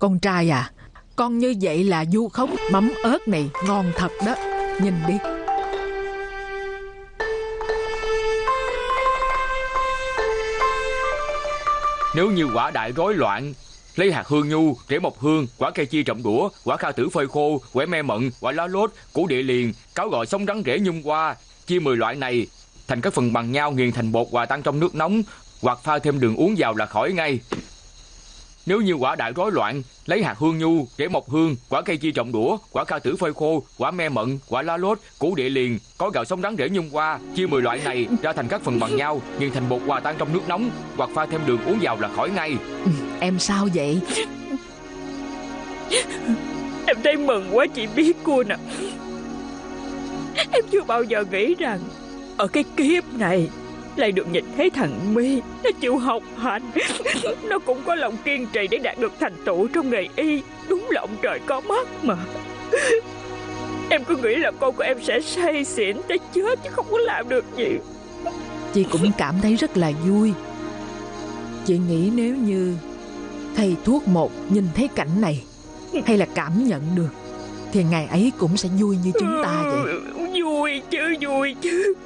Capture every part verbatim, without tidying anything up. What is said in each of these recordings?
Con trai à, con như vậy là vu khống. Mắm ớt này ngon thật đó. Nhìn đi. Nếu như quả đại rối loạn, lấy hạt hương nhu, rễ mộc hương, quả cây chi trộm đũa, quả kha tử phơi khô, quẻ me mận, quả lá lốt, củ địa liền, cáo gọi sống rắn rễ nhung hoa, chia mười loại này thành các phần bằng nhau, nghiền thành bột hòa tan trong nước nóng, hoặc pha thêm đường uống vào là khỏi ngay. Nếu như quả đại rối loạn, lấy hạt hương nhu, rễ mộc hương, quả cây chi trộm đũa, quả kha tử phơi khô, quả me mận, quả lá lốt, củ địa liền, có gạo sống rắn rễ nhung hoa, chia mười loại này ra thành các phần bằng nhau, nghiền thành bột hòa tan trong nước nóng, hoặc pha thêm đường uống vào là khỏi ngay. Em sao vậy? Em thấy mừng quá chị biết cô nè. Em chưa bao giờ nghĩ rằng ở cái kiếp này lại được nhìn thấy thằng My. Nó chịu học hành, nó cũng có lòng kiên trì để đạt được thành tựu trong nghề y. Đúng là ông trời có mắt mà. Em cứ nghĩ là con của em sẽ say xỉn tới chết chứ không có làm được gì. Chị cũng cảm thấy rất là vui. Chị nghĩ nếu như thầy thuốc một nhìn thấy cảnh này, hay là cảm nhận được, thì ngày ấy cũng sẽ vui như chúng ta vậy. Vui chứ, vui chứ.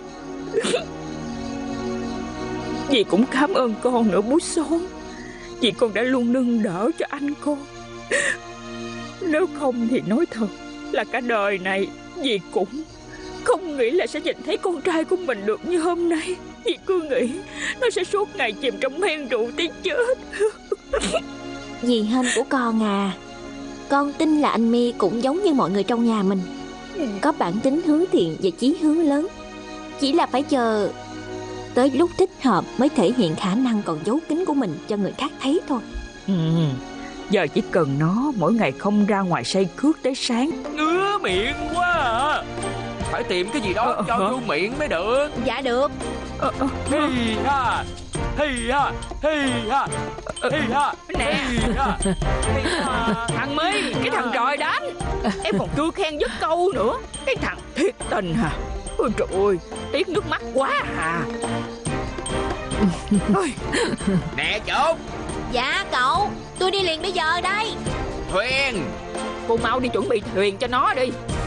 Dì cũng cảm ơn con nữa bú Son. Dì con đã luôn nâng đỡ cho anh con. Nếu không thì nói thật là cả đời này dì cũng không nghĩ là sẽ nhìn thấy con trai của mình được như hôm nay. Dì cứ nghĩ nó sẽ suốt ngày chìm trong men rượu tới chết. Dì hên của con à. Con tin là anh My cũng giống như mọi người trong nhà mình, có bản tính hướng thiện và chí hướng lớn. Chỉ là phải chờ tới lúc thích hợp mới thể hiện khả năng còn giấu kín của mình cho người khác thấy thôi. Ừ, giờ chỉ cần nó mỗi ngày không ra ngoài say cước tới sáng. Ngứa miệng quá à. Phải tìm cái gì đó Ờ, cho hả? vô miệng mới được. Dạ được. Ờ, ờ, Hi ha, hi ha, hi ha, hi ha. Nè thằng My, cái thằng tròi đánh. Em còn chưa khen dứt câu nữa. Cái thằng thiệt tình hả? Ôi trời ơi, tiếc nước mắt quá à. Ôi, Nè chốt, Dạ cậu, tôi đi liền bây giờ đây. thuyền. cô mau đi chuẩn bị thuyền cho nó đi.